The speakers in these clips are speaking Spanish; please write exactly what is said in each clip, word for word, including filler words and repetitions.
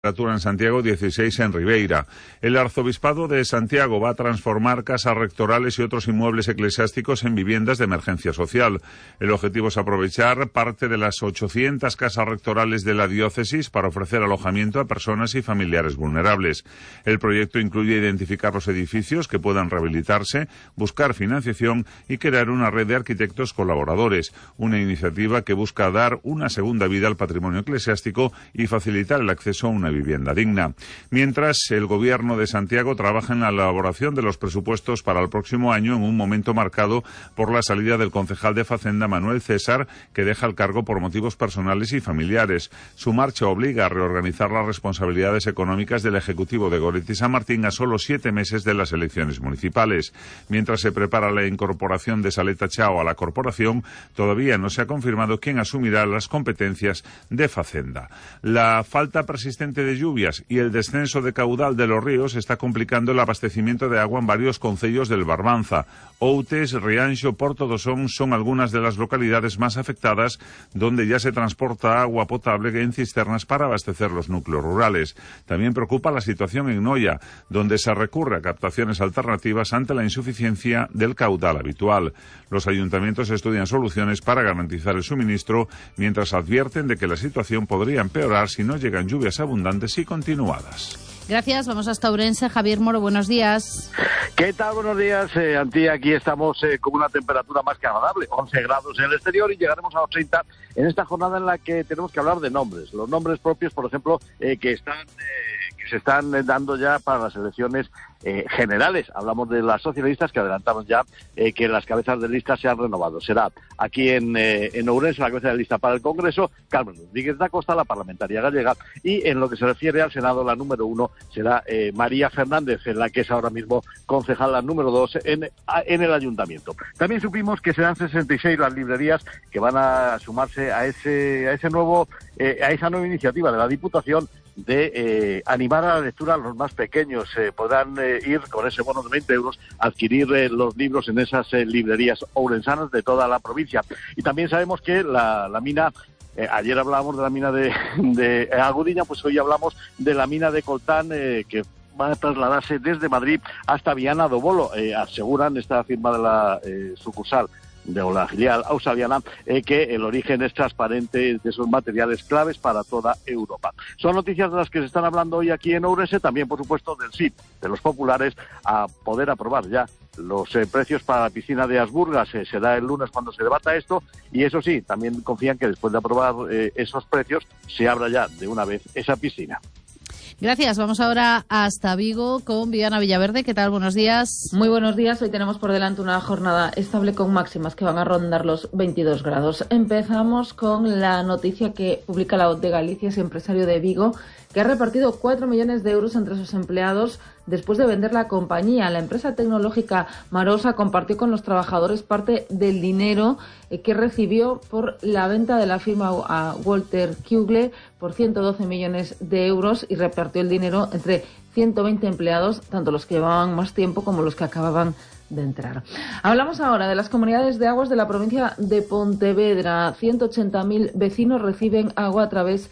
Temperatura en Santiago, dieciséis en Ribeira. El Arzobispado de Santiago va a transformar casas rectorales y otros inmuebles eclesiásticos en viviendas de emergencia social. El objetivo es aprovechar parte de las ochocientas casas rectorales de la diócesis para ofrecer alojamiento a personas y familiares vulnerables. El proyecto incluye identificar los edificios que puedan rehabilitarse, buscar financiación y crear una red de arquitectos colaboradores. Una iniciativa que busca dar una segunda vida al patrimonio eclesiástico y facilitar el acceso a una vivienda digna. Mientras, el Gobierno de Santiago trabaja en la elaboración de los presupuestos para el próximo año en un momento marcado por la salida del concejal de Facenda Manuel César, que deja el cargo por motivos personales y familiares. Su marcha obliga a reorganizar las responsabilidades económicas del Ejecutivo de Goretti San Martín a solo siete meses de las elecciones municipales. Mientras se prepara la incorporación de Saleta Chao a la corporación, todavía no se ha confirmado quién asumirá las competencias de Facenda. La falta persistente de lluvias y el descenso de caudal de los ríos está complicando el abastecimiento de agua en varios concellos del Barbanza. Outes, Rianxo, Porto do Son son algunas de las localidades más afectadas, donde ya se transporta agua potable en cisternas para abastecer los núcleos rurales. También preocupa la situación en Noia, donde se recurre a captaciones alternativas ante la insuficiencia del caudal habitual. Los ayuntamientos estudian soluciones para garantizar el suministro, mientras advierten de que la situación podría empeorar si no llegan lluvias abundantes y continuadas. Gracias, vamos hasta Ourense. Javier Moro, buenos días. ¿Qué tal? Buenos días, eh, Antí. Aquí estamos eh, con una temperatura más que agradable, once grados en el exterior, y llegaremos a los treinta en esta jornada en la que tenemos que hablar de nombres. Los nombres propios, por ejemplo, eh, que están eh, que se están eh, dando ya para las elecciones eh, generales. Hablamos de las socialistas, que adelantaron ya eh, que las cabezas de lista se han renovado. Será aquí en, eh, en Ourense la cabeza de lista para el Congreso, Carmen Rodríguez da Costa, la parlamentaria gallega, y en lo que se refiere al Senado, la número uno será eh, María Fernández, en la que es ahora mismo concejala número dos en, en el ayuntamiento. También supimos que serán sesenta y seis las librerías que van a sumarse a ese a ese nuevo eh, a esa nueva iniciativa de la Diputación de eh, animar a la lectura a los más pequeños. Eh, podrán eh, ir con ese bono de veinte euros a adquirir eh, los libros en esas eh, librerías ourensanas de toda la provincia. Y también sabemos que la, la mina Eh, ayer hablábamos de la mina de, de Agudiña, pues hoy hablamos de la mina de Coltán, eh, que va a trasladarse desde Madrid hasta Viana do Bolo. Eh, aseguran esta firma de la eh, sucursal de la filial australiana eh, que el origen es transparente de esos materiales claves para toda Europa. Son noticias de las que se están hablando hoy aquí en Ourense, también por supuesto del sí de los populares a poder aprobar ya los eh, precios para la piscina de Asburgas. Eh, será el lunes cuando se debata esto, y eso sí, también confían que después de aprobar eh, esos precios se abra ya de una vez esa piscina. Gracias. Vamos ahora hasta Vigo con Viviana Villaverde. ¿Qué tal? Buenos días. Muy buenos días. Hoy tenemos por delante una jornada estable con máximas que van a rondar los veintidós grados. Empezamos con la noticia que publica La Voz de Galicia, ese empresario de Vigo, que ha repartido cuatro millones de euros entre sus empleados después de vender la compañía. La empresa tecnológica Marosa compartió con los trabajadores parte del dinero que recibió por la venta de la firma a Walter Kugle por ciento doce millones de euros, y repartió el dinero entre ciento veinte empleados, tanto los que llevaban más tiempo como los que acababan de entrar. Hablamos ahora de las comunidades de aguas de la provincia de Pontevedra. ciento ochenta mil vecinos reciben agua a través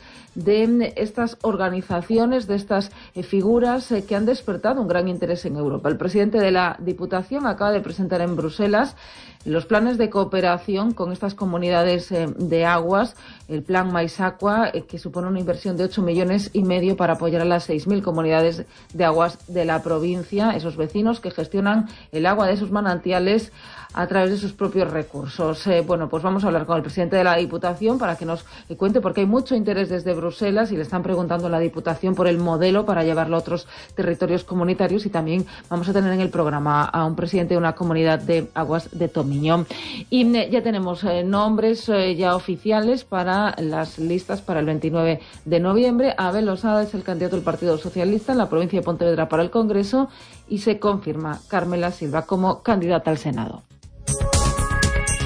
de estas organizaciones, de estas eh, figuras eh, que han despertado un gran interés en Europa. El presidente de la Diputación acaba de presentar en Bruselas los planes de cooperación con estas comunidades eh, de aguas, el plan Maisaqua, eh, que supone una inversión de ocho millones y medio para apoyar a las seis mil comunidades de aguas de la provincia, esos vecinos que gestionan el agua de sus manantiales a través de sus propios recursos. Eh, bueno, pues vamos a hablar con el presidente de la Diputación para que nos eh, cuente, porque hay mucho interés desde Bruselas y le están preguntando a la Diputación por el modelo para llevarlo a otros territorios comunitarios, y también vamos a tener en el programa a un presidente de una comunidad de aguas de Tomiño. Y eh, ya tenemos eh, nombres eh, ya oficiales para las listas para el veintinueve de noviembre. Abel Osada es el candidato del Partido Socialista en la provincia de Pontevedra para el Congreso, y se confirma Carmela Silva como candidata al Senado.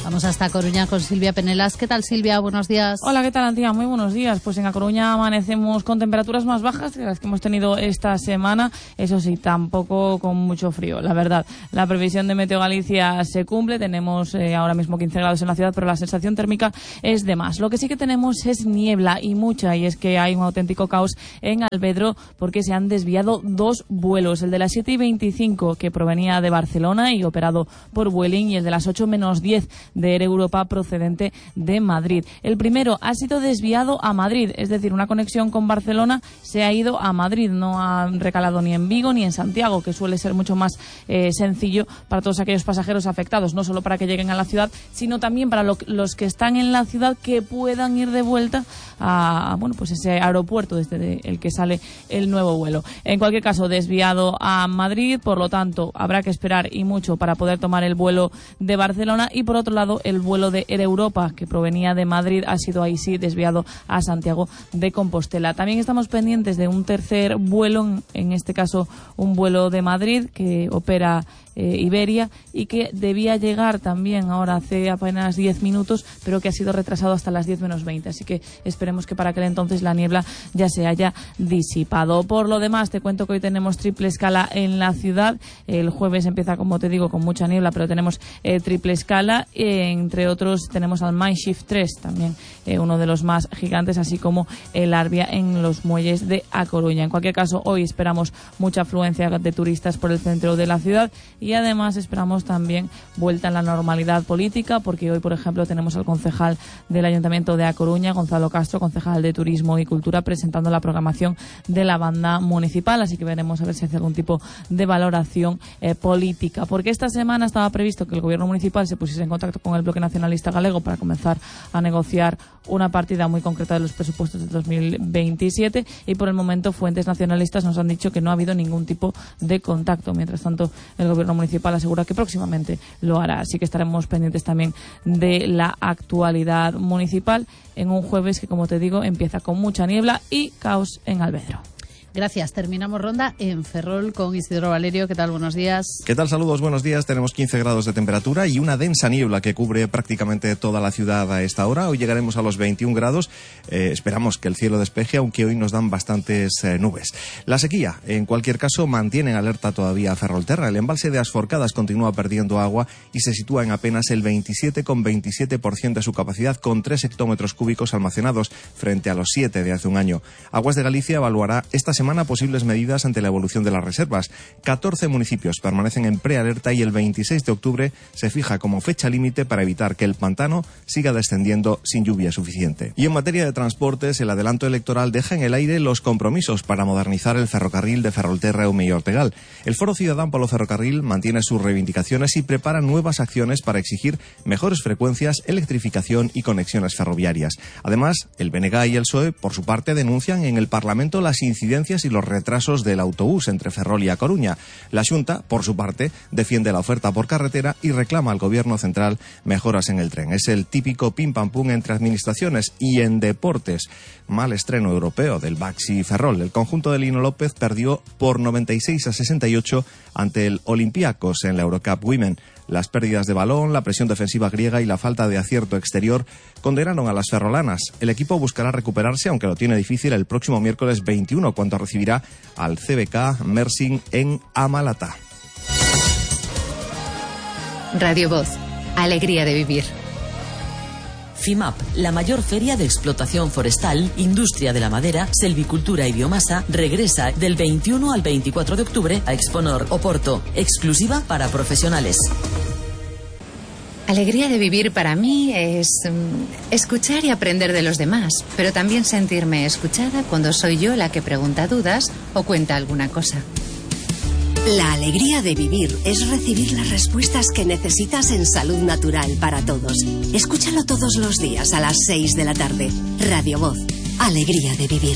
Vamos hasta Coruña con Silvia Penelas. ¿Qué tal, Silvia? Buenos días. Hola, ¿qué tal, Antía? Muy buenos días. Pues en A Coruña amanecemos con temperaturas más bajas que las que hemos tenido esta semana. Eso sí, tampoco con mucho frío, la verdad. La previsión de Meteo Galicia se cumple. Tenemos eh, ahora mismo quince grados en la ciudad, pero la sensación térmica es de más. Lo que sí que tenemos es niebla y mucha, y es que hay un auténtico caos en Albedro porque se han desviado dos vuelos. El de las siete y veinticinco, que provenía de Barcelona y operado por Vueling, y el de las ocho menos diez de Air Europa procedente de Madrid. El primero ha sido desviado a Madrid, es decir, una conexión con Barcelona se ha ido a Madrid, no ha recalado ni en Vigo ni en Santiago, que suele ser mucho más eh, sencillo para todos aquellos pasajeros afectados, no solo para que lleguen a la ciudad, sino también para lo, los que están en la ciudad que puedan ir de vuelta a, bueno, pues ese aeropuerto desde el que sale el nuevo vuelo. En cualquier caso, desviado a Madrid, por lo tanto, habrá que esperar y mucho para poder tomar el vuelo de Barcelona. Y por otro lado, el vuelo de Air Europa, que provenía de Madrid, ha sido ahí sí desviado a Santiago de Compostela. También estamos pendientes de un tercer vuelo, en este caso un vuelo de Madrid que opera eh, Iberia, y que debía llegar también ahora hace apenas diez minutos, pero que ha sido retrasado hasta las diez menos veinte. Así que esperemos que para aquel entonces la niebla ya se haya disipado. Por lo demás, te cuento que hoy tenemos triple escala en la ciudad. El jueves empieza, como te digo, con mucha niebla, pero tenemos eh, triple escala. Eh, entre otros, tenemos al Mindshift tres, también eh, uno de los más gigantes, así como el Arbia en los muelles de A Coruña. En cualquier caso, hoy esperamos mucha afluencia de turistas por el centro de la ciudad, y además esperamos también vuelta en la normalidad política, porque hoy, por ejemplo, tenemos al concejal del Ayuntamiento de A Coruña, Gonzalo Castro, concejal de Turismo y Cultura, presentando la programación de la banda municipal, así que veremos a ver si hace algún tipo de valoración eh, política, porque esta semana estaba previsto que el gobierno municipal se pusiese en contacto con el Bloque Nacionalista Galego para comenzar a negociar una partida muy concreta de los presupuestos de dos mil veintisiete, y por el momento fuentes nacionalistas nos han dicho que no ha habido ningún tipo de contacto. Mientras tanto, el gobierno municipal asegura que próximamente lo hará, así que estaremos pendientes también de la actualidad municipal en un jueves que, como te digo, empieza con mucha niebla y caos en Albedro. Gracias. Terminamos ronda en Ferrol con Isidro Valerio. ¿Qué tal? Buenos días. ¿Qué tal? Saludos, buenos días. Tenemos quince grados de temperatura y una densa niebla que cubre prácticamente toda la ciudad a esta hora. Hoy llegaremos a los veintiún grados. Eh, esperamos que el cielo despeje, aunque hoy nos dan bastantes eh, nubes. La sequía, en cualquier caso, mantiene en alerta todavía a Ferrolterra. El embalse de Asforcadas continúa perdiendo agua y se sitúa en apenas el veintisiete coma veintisiete por ciento de su capacidad, con tres hectómetros cúbicos almacenados frente a los siete de hace un año. Aguas de Galicia evaluará esta semana posibles medidas ante la evolución de las reservas. catorce municipios permanecen en prealerta y el veintiséis de octubre se fija como fecha límite para evitar que el pantano siga descendiendo sin lluvia suficiente. Y en materia de transportes, el adelanto electoral deja en el aire los compromisos para modernizar el ferrocarril de Ferrolterra Eume y Ortegal. El Foro Ciudadán polo Ferrocarril mantiene sus reivindicaciones y prepara nuevas acciones para exigir mejores frecuencias, electrificación y conexiones ferroviarias. Además, el B N G y el P S O E, por su parte, denuncian en el Parlamento las incidencias y los retrasos del autobús entre Ferrol y A Coruña. La Xunta, por su parte, defiende la oferta por carretera y reclama al Gobierno central mejoras en el tren. Es el típico pim pam pum entre administraciones. Y en deportes, mal estreno europeo del Baxi Ferrol. El conjunto de Lino López perdió por noventa y seis a sesenta y ocho ante el Olympiacos en la Eurocup Women. Las pérdidas de balón, la presión defensiva griega y la falta de acierto exterior condenaron a las ferrolanas. El equipo buscará recuperarse, aunque lo tiene difícil, el próximo miércoles veintiuno, cuando recibirá al C B K Mersing en Amalata. Radio Voz. Alegría de vivir. FIMAP, la mayor feria de explotación forestal, industria de la madera, selvicultura y biomasa, regresa del veintiuno al veinticuatro de octubre a Exponor Oporto, exclusiva para profesionales. Alegría de vivir para mí es um, escuchar y aprender de los demás, pero también sentirme escuchada cuando soy yo la que pregunta dudas o cuenta alguna cosa. La alegría de vivir es recibir las respuestas que necesitas en Salud Natural para Todos. Escúchalo todos los días a las seis de la tarde. Radio Voz. Alegría de vivir.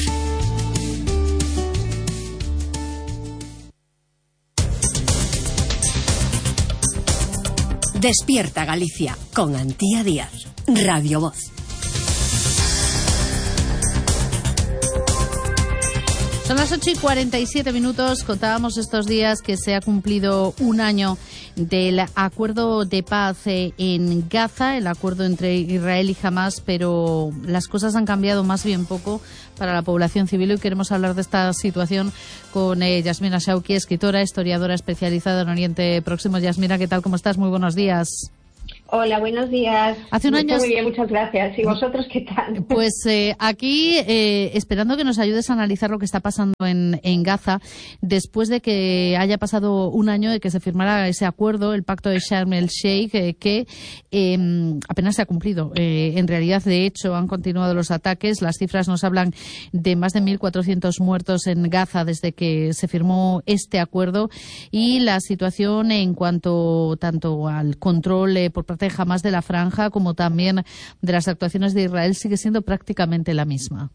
Despierta Galicia con Antía Díaz. Radio Voz. Son las ocho y cuarenta y siete minutos. Contábamos estos días que se ha cumplido un año del acuerdo de paz eh, en Gaza, el acuerdo entre Israel y Hamás, pero las cosas han cambiado más bien poco para la población civil. Hoy queremos hablar de esta situación con eh, Yasmina Shauki, escritora, historiadora especializada en Oriente Próximo. Yasmina, ¿qué tal? ¿Cómo estás? Muy buenos días. Hola, buenos días. Hace un año... Muy bien, muchas gracias. ¿Y vosotros qué tal? Pues eh, aquí, eh, esperando que nos ayudes a analizar lo que está pasando en, en Gaza, después de que haya pasado un año de que se firmara ese acuerdo, el pacto de Sharm el Sheikh, eh, que eh, apenas se ha cumplido. Eh, en realidad, de hecho, han continuado los ataques. Las cifras nos hablan de más de mil cuatrocientos muertos en Gaza desde que se firmó este acuerdo, y la situación en cuanto tanto al control eh, por parte de Hamás de la franja como también de las actuaciones de Israel sigue siendo prácticamente la misma.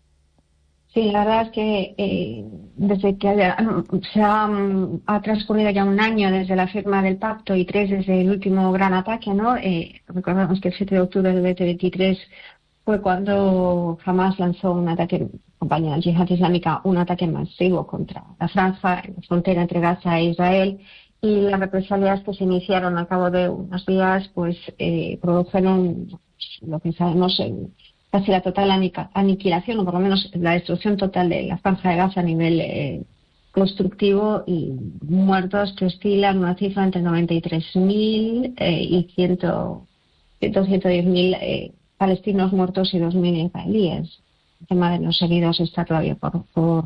Sí, la verdad es que eh, desde que haya, se ha, ha transcurrido ya un año desde la firma del pacto y tres desde el último gran ataque, ¿no? Eh, recordamos que el siete de octubre del veinte veintitrés fue cuando Hamás lanzó un ataque, compañía de la Yihad Islámica, un ataque masivo contra la franja, en la frontera entre Gaza e Israel. Y las represalias que se iniciaron al cabo de unos días pues eh, produjeron lo que sabemos eh, casi la total aniquilación, o por lo menos la destrucción total de la franja de Gaza a nivel eh, constructivo, y muertos que oscilan una cifra entre noventa y tres mil eh, y cien, ciento diez mil eh, palestinos muertos y dos mil israelíes. El tema de los heridos está todavía por... por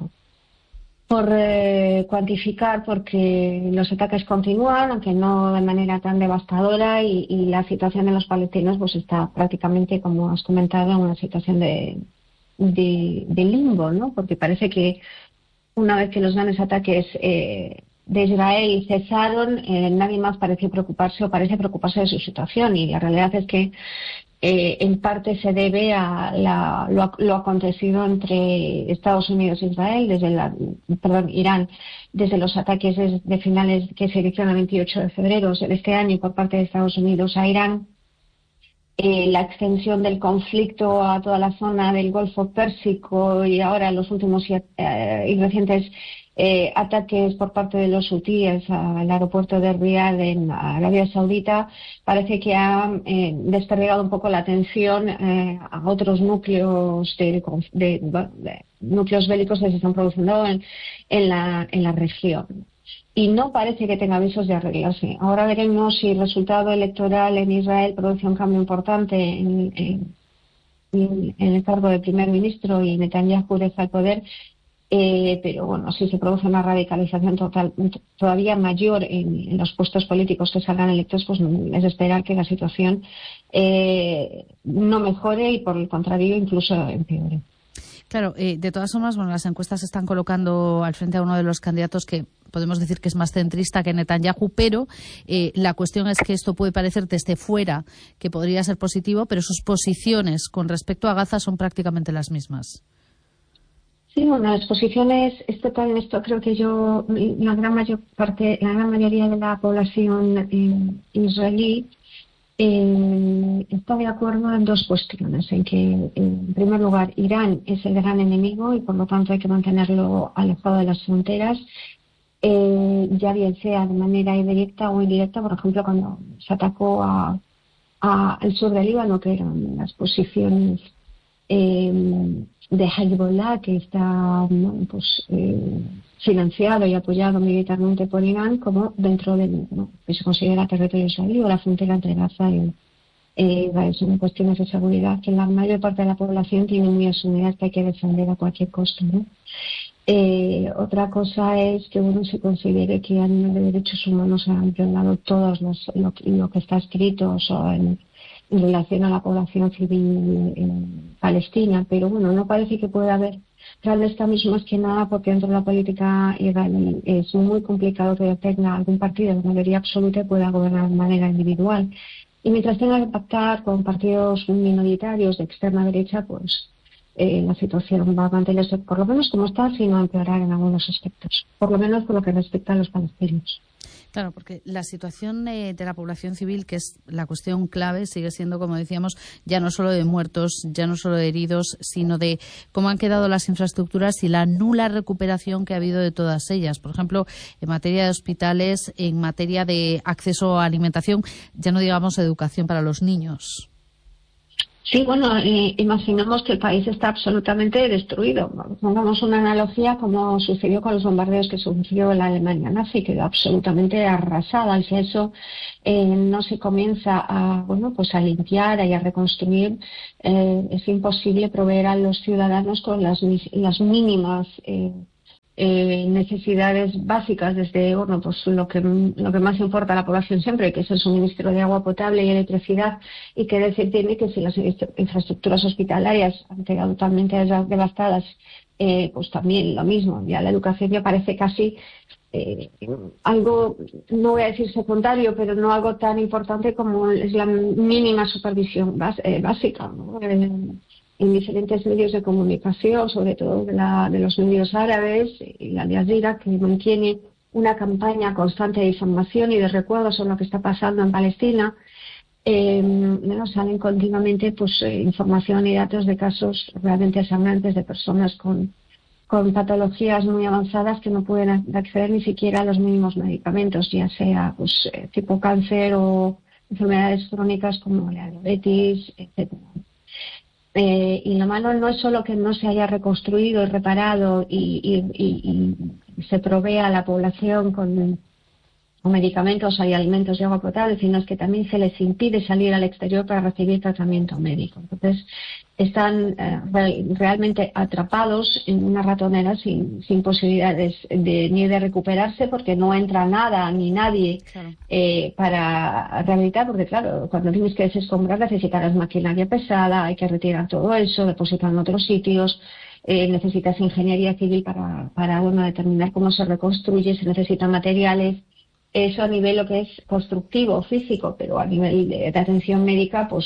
por eh, cuantificar, porque los ataques continúan, aunque no de manera tan devastadora, y, y la situación de los palestinos pues está prácticamente, como has comentado, en una situación de, de, de limbo, ¿no? Porque parece que una vez que los grandes ataques eh, de Israel cesaron, eh, nadie más parece preocuparse o parece preocuparse de su situación, y la realidad es que Eh, en parte se debe a la, lo, lo acontecido entre Estados Unidos e Israel, desde la, perdón, Irán, desde los ataques de, de finales que se iniciaron el veintiocho de febrero de este año por parte de Estados Unidos a Irán, eh, la extensión del conflicto a toda la zona del Golfo Pérsico, y ahora los últimos eh, y recientes Eh, ataques por parte de los hutíes al aeropuerto de Riad en Arabia Saudita, parece que ha eh, desperdigado un poco la atención eh, a otros núcleos de, de, de núcleos bélicos que se están produciendo en, en, la, en la región. Y no parece que tenga avisos de arreglarse. Ahora veremos si el resultado electoral en Israel produce un cambio importante en, en, en el cargo de primer ministro y Netanyahu deja el poder. Eh, pero bueno, si se produce una radicalización total todavía mayor en, en los puestos políticos que salgan electos, pues es esperar que la situación eh, no mejore y, por el contrario, incluso empeore. Claro, eh, de todas formas, bueno, las encuestas están colocando al frente a uno de los candidatos que podemos decir que es más centrista que Netanyahu, pero eh, la cuestión es que esto puede parecer desde fuera que podría ser positivo, pero sus posiciones con respecto a Gaza son prácticamente las mismas. Sí, bueno, las posiciones, esto también, esto creo que yo, la gran mayor parte, la gran mayoría de la población eh, israelí eh, está de acuerdo en dos cuestiones, en que, en primer lugar, Irán es el gran enemigo y por lo tanto hay que mantenerlo alejado de las fronteras, eh, ya bien sea de manera indirecta o indirecta. Por ejemplo, cuando se atacó a, a el sur del Líbano, que eran las posiciones eh, de Hezbollah, que está ¿no? pues, eh, financiado y apoyado militarmente por Irán, como dentro del ¿no? que se considera territorio israelí o la frontera entre Gaza y eh, Israel. Son cuestiones de seguridad que la mayor parte de la población tiene muy asumida, que hay que defender a cualquier costo, ¿no? Eh, otra cosa es que uno se considere que a nivel de derechos humanos se han violado todos los, lo, lo que está escrito o en en relación a la población civil en Palestina, pero bueno, no parece que pueda haber grandes cambios, más que nada porque dentro de la política israelí es muy complicado que tenga algún partido de mayoría absoluta y pueda gobernar de manera individual. Y mientras tenga que pactar con partidos minoritarios de extrema derecha, pues eh, la situación va a mantenerse por lo menos como está, sino empeorar en algunos aspectos, por lo menos por lo que respecta a los palestinos. Claro, porque la situación eh, de la población civil, que es la cuestión clave, sigue siendo, como decíamos, ya no solo de muertos, ya no solo de heridos, sino de cómo han quedado las infraestructuras y la nula recuperación que ha habido de todas ellas. Por ejemplo, en materia de hospitales, en materia de acceso a alimentación, ya no digamos educación para los niños. Sí, bueno, eh, imaginamos que el país está absolutamente destruido. Pongamos una analogía como sucedió con los bombardeos que sufrió la Alemania nazi, quedó absolutamente arrasada. Y si eso eh, no se comienza a, bueno, pues a limpiar y a reconstruir, eh, es imposible proveer a los ciudadanos con las, las mínimas eh, Eh, necesidades básicas, desde bueno, pues lo que lo que más importa a la población siempre, que es el suministro de agua potable y electricidad, y que decir tiene que si las infraestructuras hospitalarias han quedado totalmente devastadas, eh, pues también lo mismo. Ya la educación ya parece casi eh, algo, no voy a decir secundario, pero no algo tan importante como es la mínima supervisión bas, eh, básica, ¿no? Eh, en diferentes medios de comunicación, sobre todo de, la, de los medios árabes y la Al Jazeera, que mantiene una campaña constante de información y de recuerdo sobre lo que está pasando en Palestina. Eh, ¿no? Salen continuamente pues eh, información y datos de casos realmente sangrantes de personas con, con patologías muy avanzadas que no pueden acceder ni siquiera a los mínimos medicamentos, ya sea pues eh, tipo cáncer o enfermedades crónicas como la diabetes, etcétera. Eh, y lo malo no es solo que no se haya reconstruido y reparado y, y, y, y se provea a la población con, con medicamentos y alimentos y agua potable, sino es que también se les impide salir al exterior para recibir tratamiento médico. Entonces, están eh, real, realmente atrapados en una ratonera sin, sin posibilidades de, ni de recuperarse, porque no entra nada ni nadie claro. eh, para rehabilitar, porque claro, cuando tienes que desescombrar necesitarás maquinaria pesada, hay que retirar todo eso, depositar en otros sitios, eh, necesitas ingeniería civil para, para bueno, determinar cómo se reconstruye, se necesitan materiales. Eso a nivel lo que es constructivo, físico, pero a nivel de, de atención médica, pues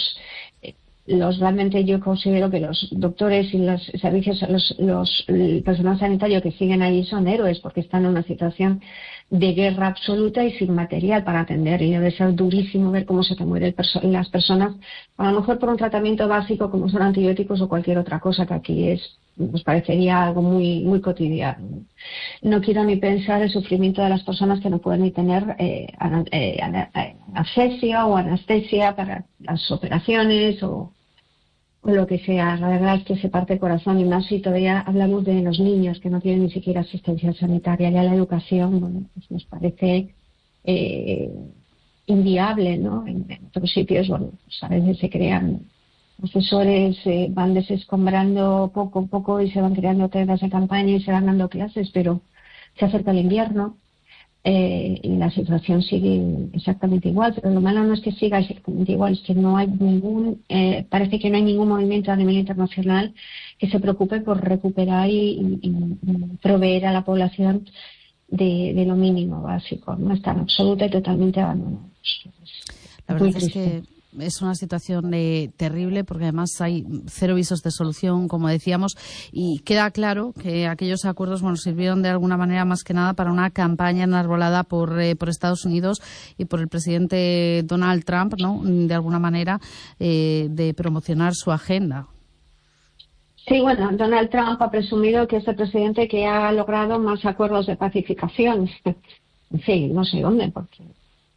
los realmente yo considero que los doctores y los servicios, los, los el personal sanitario que siguen allí son héroes, porque están en una situación de guerra absoluta y sin material para atender, y debe ser durísimo ver cómo se te mueren perso- las personas, a lo mejor por un tratamiento básico como son antibióticos o cualquier otra cosa que aquí es, pues parecería algo muy muy cotidiano. No quiero ni pensar el sufrimiento de las personas que no pueden ni tener eh, ana, eh, ana, anestesia o anestesia para las operaciones o, o lo que sea. La verdad es que se parte el corazón, y más si todavía hablamos de los niños que no tienen ni siquiera asistencia sanitaria. Ya la educación, bueno, pues nos parece eh, inviable, ¿no? En, en otros sitios, bueno, pues a veces se crean profesores, eh, van desescombrando poco a poco y se van creando tiendas de campaña y se van dando clases, pero se acerca el invierno eh, y la situación sigue exactamente igual. Pero lo malo no es que siga exactamente igual, es que no hay ningún, eh, parece que no hay ningún movimiento a nivel internacional que se preocupe por recuperar y, y, y proveer a la población de, de lo mínimo básico, ¿no? Están absoluta y totalmente abandonados. La verdad es que es una situación eh, terrible, porque además hay cero visos de solución, como decíamos, y queda claro que aquellos acuerdos, bueno, sirvieron de alguna manera más que nada para una campaña enarbolada por eh, por Estados Unidos y por el presidente Donald Trump, ¿no? De alguna manera eh, de promocionar su agenda. Sí, bueno, Donald Trump ha presumido que es el presidente que ha logrado más acuerdos de pacificación. En fin, no sé dónde, porque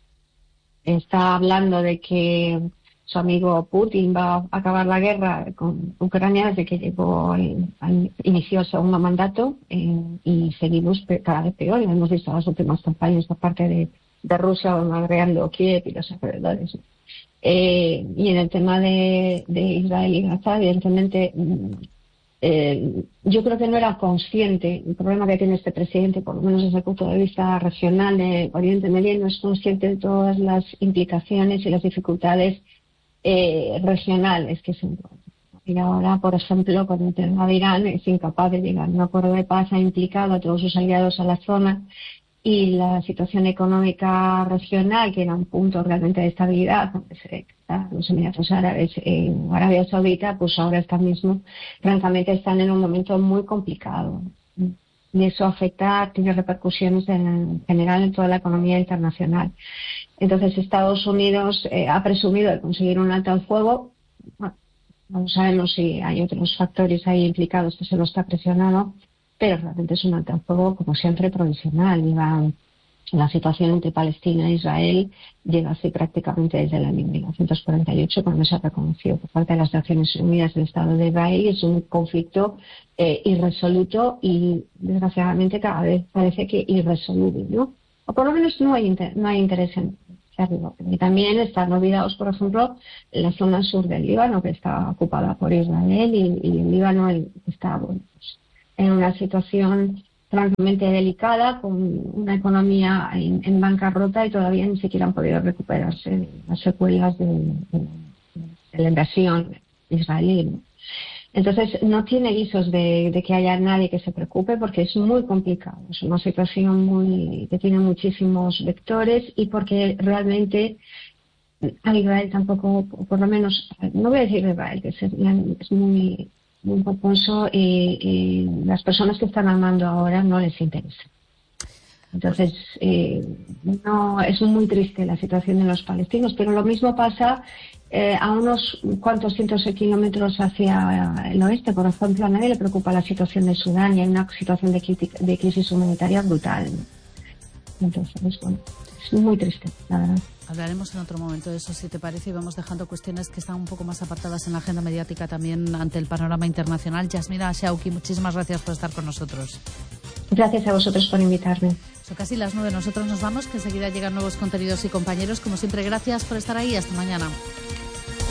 está hablando de que su amigo Putin va a acabar la guerra con Ucrania desde que llegó, al, al, inició el segundo mandato, eh, y seguimos cada vez peor. Y hemos visto las últimas campañas por parte de, de Rusia bombardeando Kiev y los alrededores. Eh, y en el tema de, de Israel y Gaza, evidentemente, eh, yo creo que no era consciente. El problema que tiene este presidente, por lo menos desde el punto de vista regional de Oriente Medio, no es consciente de todas las implicaciones y las dificultades eh, regionales que se encuentran. Y ahora, por ejemplo, con el tema de Irán, es incapaz de llegar a un acuerdo de paz, ha implicado a todos sus aliados a la zona, y la situación económica regional, que era un punto realmente de estabilidad, los Emiratos Árabes, eh, Arabia Saudita, pues ahora está mismo, francamente, están en un momento muy complicado. y eso afecta, tiene repercusiones en general en toda la economía internacional. Entonces Estados Unidos eh, ha presumido de conseguir un alto al fuego. Bueno, no sabemos si hay otros factores ahí implicados que se lo está presionando, pero realmente es un alto al fuego, como siempre, provisional. Y va, la situación entre Palestina e Israel llega así prácticamente desde el año mil novecientos cuarenta y ocho, cuando se ha reconocido por parte de las Naciones Unidas el Estado de Israel. Es un conflicto eh, irresoluto y, desgraciadamente, cada vez parece que irresoluble, ¿no? O por lo menos no hay, inter- no hay interés en hacerlo. Y también están olvidados, por ejemplo, la zona sur del Líbano, que está ocupada por Israel, y, y el Líbano el, está, bueno, pues, en una situación francamente delicada, con una economía en, en bancarrota, y todavía ni siquiera han podido recuperarse de las secuelas de, de, de la invasión israelí, ¿no? Entonces no tiene visos de, de que haya nadie que se preocupe, porque es muy complicado, es una situación muy que tiene muchísimos vectores, y porque realmente a Israel tampoco, por lo menos, no voy a decir Israel, que es, es muy muy populoso, y, y las personas que están armando ahora no les interesa. Entonces, eh, no, es muy triste la situación de los palestinos, pero lo mismo pasa eh, a unos cuantos cientos de kilómetros hacia el oeste. Por ejemplo, a nadie le preocupa la situación de Sudán, y hay una situación de, crítica, de crisis humanitaria brutal. Entonces, bueno, es muy triste, la verdad. Hablaremos en otro momento de eso, si te parece, y vamos dejando cuestiones que están un poco más apartadas en la agenda mediática también ante el panorama internacional. Yasmina Shauki, muchísimas gracias por estar con nosotros. Gracias a vosotros por invitarme. Son casi las nueve, nosotros nos vamos, que enseguida llegan nuevos contenidos y compañeros. Como siempre, gracias por estar ahí, hasta mañana.